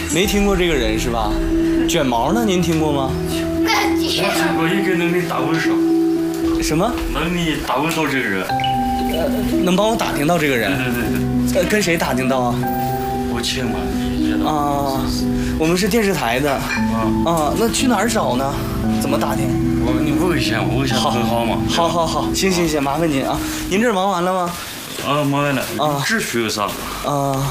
没听过这个人是吧？卷毛呢？您听过吗？ 我听过一个能力打问上。 什么？ 能力打问到这个人。 能帮我打听到这个人？ 对。 跟谁打听到啊？ 我亲嘛。 啊，我们是电视台的。啊，那去哪儿找呢？怎么打听？ 你问一下，很好嘛。 好，行，麻烦您啊。您这儿忙完了吗？ 啊，忙完了。 啊， 这需要啥？ 啊。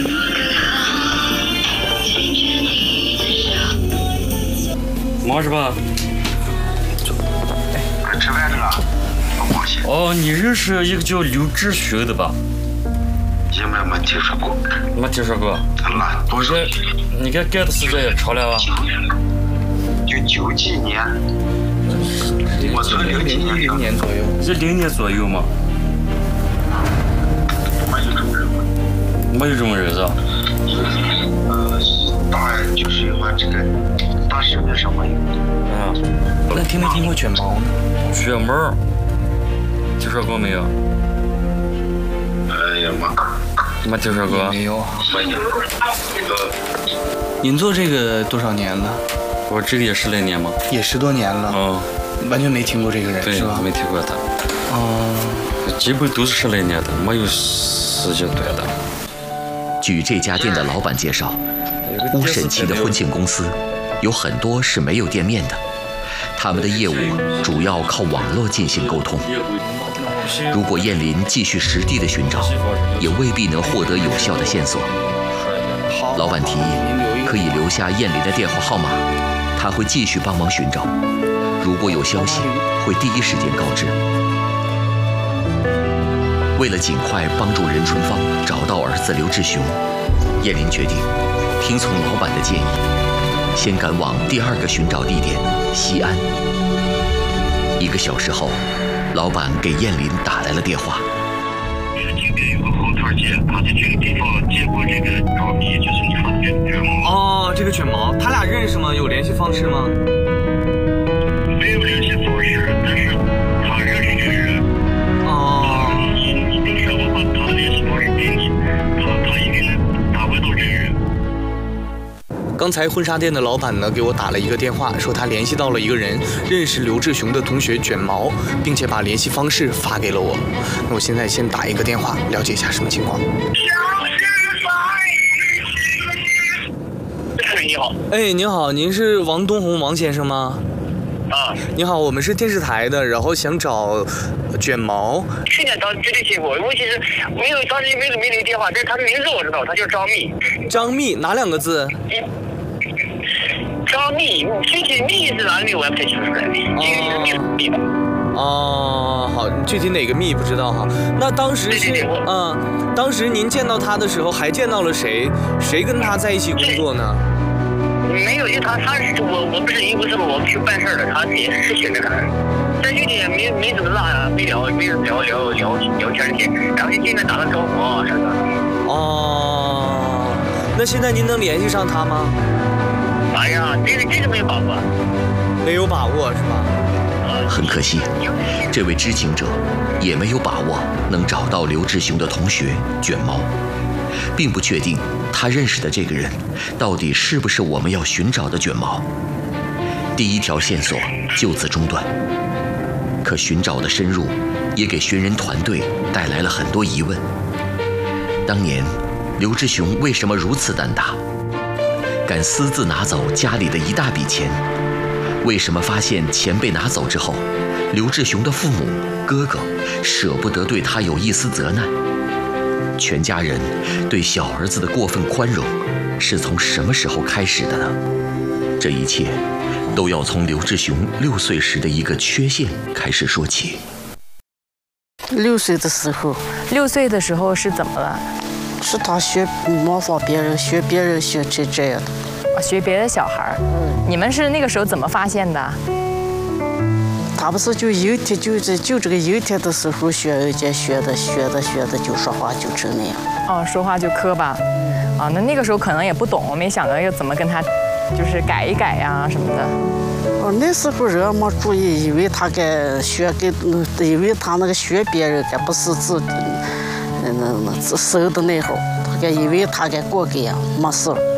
忙是吧？ 吃饭去了。 哦，你认识一个叫刘志雄的吧？ 应该没听说过。 没听说过。你看干的时间也长了吧？ 就90几年。我从60几年左右。 10年左右嘛。没有这种人是吧？ 就是我这个大视频上没有。 那听没听过卷毛呢？ 卷毛，听说过没有？ 哎呀妈！ 没听说过。 没有。您做这个多少年了？ 我这个也10来年嘛。 也10多年了。完全没听过这个人是吧？ 没听过他。基本都是10来年的，没有时间短的。 据这家店的老板介绍，乌沈旗的婚庆公司有很多是没有店面的，他们的业务主要靠网络进行沟通。如果燕林继续实地的寻找，也未必能获得有效的线索。老板提议可以留下燕林的电话号码，他会继续帮忙寻找，如果有消息会第一时间告知。为了尽快帮助任春芳找到儿子刘志雄，燕林决定听从老板的建议，先赶往第2个寻找地点西安。1个小时后，老板给燕林打来了电话。 这边有个后台街，他在这个地方接过这个招米，就是你说的这个卷毛。 哦，这个卷毛，他俩认识吗？有联系方式吗？ 没有联系方式，但是他认识这个人。你说我把他的联系方式给你，他一定能打问到这个人。 刚才婚纱店的老板呢，给我打了一个电话，说他联系到了一个人，认识刘志雄的同学卷毛，并且把联系方式发给了我。那我现在先打一个电话，了解一下什么情况。 你好。 哎，您好，您是王东红王先生吗？你好，我们是电视台的，然后想找卷毛。 去年当绝对接过，我其实没有，当时没留电话，但是他的名字我知道，他叫张密。 张密哪2个字？ 张密，具体密是哪里我也不太清楚了。密吧。 好，具体哪个密不知道哈。那当时是当时您见到他的时候还见到了谁？谁跟他在一起工作呢？ 没有，因为他是我不是一不是我们去办事的，他也是行的可能，但具体也没怎么拉，没聊天去，然后就见面打个招呼啊什么的。 那现在您能联系上他吗？ 哎呀，这个没有把握。 没有把握是吧？ 很可惜，这位知情者也没有把握能找到刘志雄的同学卷毛，并不确定他认识的这个人到底是不是我们要寻找的卷毛。第1条线索就此中断。可寻找的深入也给寻人团队带来了很多疑问。当年刘志雄为什么如此胆大，敢私自拿走家里的一大笔钱？为什么发现钱被拿走之后，刘志雄的父母哥哥舍不得对他有一丝责难？全家人对小儿子的过分宽容是从什么时候开始的呢？这一切都要从刘志雄6岁时的一个缺陷开始说起。 6岁的时候 ，6岁的时候是怎么了？ 是他模仿别人，学别人学这样的， 学别的小孩。你们是那个时候怎么发现的？ 他不是就有一天就这个有一天的时候学人家学的就说话就成那样。 说话就磕巴。那个时候可能也不懂，没想到要怎么跟他就是改一改呀什么的。 那时候人没注意，以为他以为他那个学别人不是自收的那会儿，他以为他过个样没事。